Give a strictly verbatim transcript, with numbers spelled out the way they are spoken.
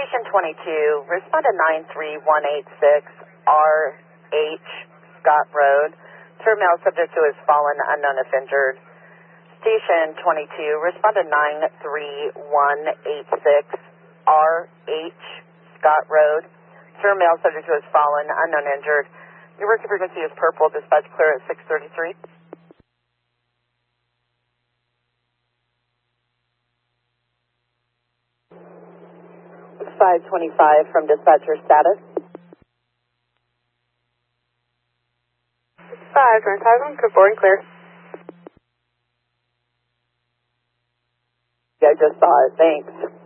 Station twenty-two, respond to nine three one eight six R H Scott Road. Term male subject who has fallen, unknown if injured. Station twenty-two, respond to nine three one eight six R H Scott Road. Term male subject who has fallen, unknown injured. Your working frequency is purple. Dispatch clear at six thirty-three. five twenty-five from dispatcher status. five twenty-five, good boarding clear. Yeah, I just saw it. Thanks.